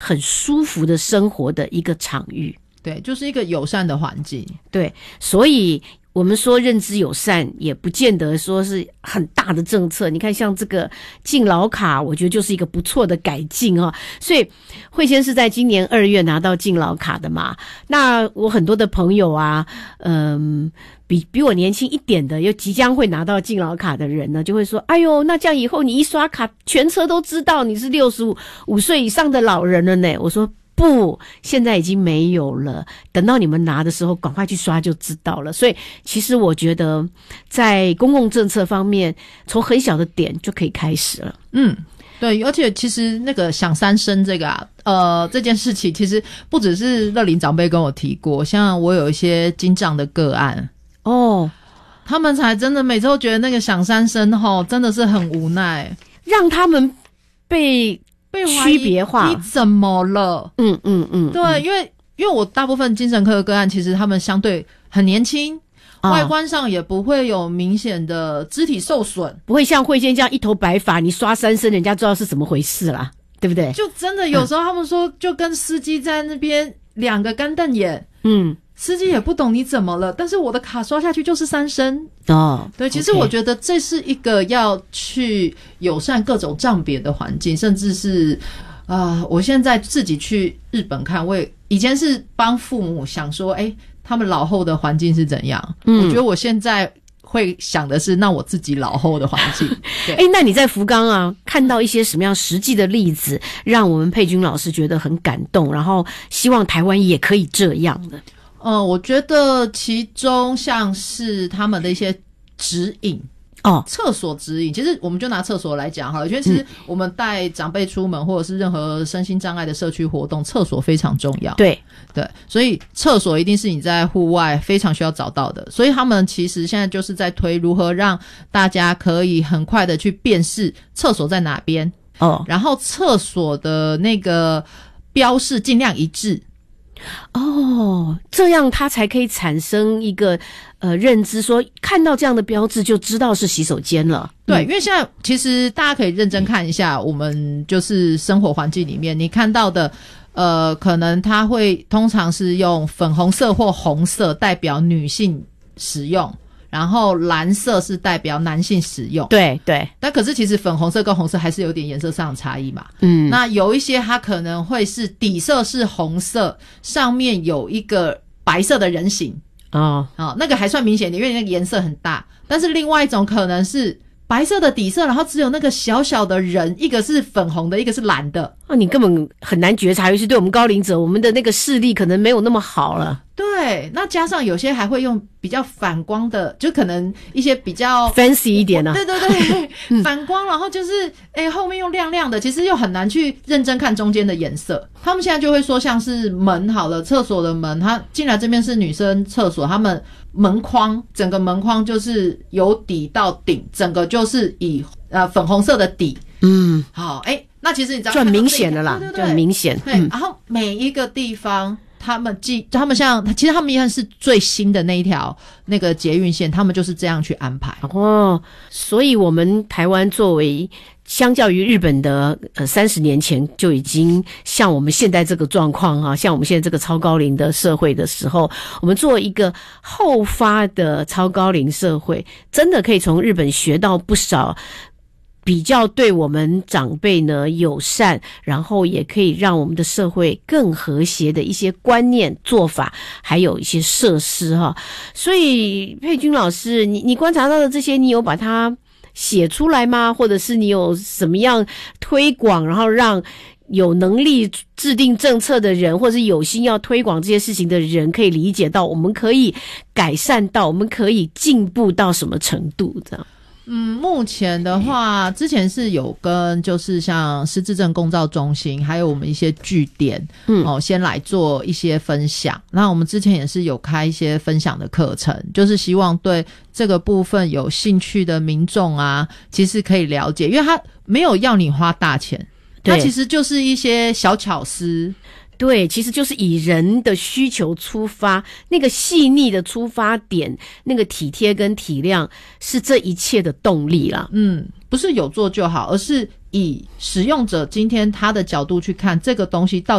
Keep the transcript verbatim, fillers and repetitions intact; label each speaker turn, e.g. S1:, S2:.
S1: 很舒服的生活的一个场域。
S2: 对，就是一个友善的环境。
S1: 对，所以我们说认知友善也不见得说是很大的政策，你看像这个敬老卡，我觉得就是一个不错的改进哦。所以慧仙是在今年二月拿到敬老卡的嘛，那我很多的朋友啊，嗯，比比我年轻一点的又即将会拿到敬老卡的人呢，就会说，哎呦，那这样以后你一刷卡全车都知道你是六十五五岁以上的老人了呢。我说不，现在已经没有了，等到你们拿的时候赶快去刷就知道了。所以其实我觉得在公共政策方面从很小的点就可以开始了。
S2: 嗯，对，而且其实那个想三生这个啊，呃，这件事情其实不只是乐龄长辈跟我提过，像我有一些精障的个案
S1: 哦，
S2: 他们才真的每次都觉得那个想三生吼真的是很无奈，
S1: 让他们被
S2: 被
S1: 区别化，
S2: 你怎么了？
S1: 嗯嗯嗯，
S2: 对，因为因为我大部分精神科的个案，其实他们相对很年轻，哦、外观上也不会有明显的肢体受损，
S1: 不会像慧仙这样一头白发，你刷三声，人家知道是怎么回事啦，对不对？
S2: 就真的有时候他们说，就跟司机在那边两个干瞪眼，
S1: 嗯。
S2: 司机也不懂你怎么了，但是我的卡刷下去就是三声
S1: 哦。
S2: 对，其实我觉得这是一个要去友善各种障别的环境，甚至是啊、呃，我现在自己去日本看，我也以前是帮父母想说，哎，他们老后的环境是怎样？嗯，我觉得我现在会想的是，那我自己老后的环境。
S1: 哎，那你在福冈啊，看到一些什么样实际的例子，让我们佩君老师觉得很感动，然后希望台湾也可以这样的？
S2: 呃，我觉得其中像是他们的一些指引
S1: 哦，
S2: 厕所指引，其实我们就拿厕所来讲好了，因为其实我们带长辈出门或者是任何身心障碍的社区活动，厕所非常重要。
S1: 对
S2: 对，所以厕所一定是你在户外非常需要找到的，所以他们其实现在就是在推如何让大家可以很快的去辨识厕所在哪边哦，然后厕所的那个标示尽量一致。
S1: 哦，这样他才可以产生一个呃认知，说看到这样的标志就知道是洗手间了。
S2: 对、嗯，因为现在其实大家可以认真看一下，我们就是生活环境里面你看到的，呃，可能它会通常是用粉红色或红色代表女性使用。然后蓝色是代表男性使用，
S1: 对对，
S2: 但可是其实粉红色跟红色还是有点颜色上的差异嘛。
S1: 嗯，
S2: 那有一些它可能会是底色是红色，上面有一个白色的人形哦，哦，那个还算明显一点，因为那个颜色很大。但是另外一种可能是白色的底色，然后只有那个小小的人，一个是粉红的，一个是蓝的。
S1: 哦，你根本很难觉察，尤其对我们高龄者，我们的那个视力可能没有那么好了。
S2: 对，那加上有些还会用比较反光的，就可能一些比较
S1: fancy 一点啊。
S2: 对对对，嗯、反光，然后就是诶后面用亮亮的，其实又很难去认真看中间的颜色。他们现在就会说，像是门好了，厕所的门，他进来这边是女生厕所，他们门框整个门框就是由底到顶，整个就是以呃粉红色的底。嗯，好，诶那其实你知道
S1: 就很明显的啦，
S2: 对对对，
S1: 就很明显。
S2: 对、嗯，然后每一个地方。他们既他们像其实他们也是最新的那一条那个捷运线，他们就是这样去安排
S1: 哦。所以我们台湾作为相较于日本的呃三十年前就已经像我们现在这个状况啊，像我们现在这个超高龄的社会的时候，我们做一个后发的超高龄社会，真的可以从日本学到不少。比较对我们长辈呢友善，然后也可以让我们的社会更和谐的一些观念做法，还有一些设施哈。所以佩君老师，你你观察到的这些，你有把它写出来吗？或者是你有什么样推广，然后让有能力制定政策的人，或者是有心要推广这些事情的人，可以理解到我们可以改善到，我们可以进步到什么程度这样？
S2: 嗯，目前的话，之前是有跟就是像失智症共照中心，还有我们一些据点，嗯，哦，先来做一些分享。那我们之前也是有开一些分享的课程，就是希望对这个部分有兴趣的民众啊，其实可以了解，因为他没有要你花大钱，它其实就是一些小巧思。
S1: 对，其实就是以人的需求出发，那个细腻的出发点，那个体贴跟体谅是这一切的动力啦。
S2: 嗯，不是有做就好，而是以使用者今天他的角度去看这个东西到底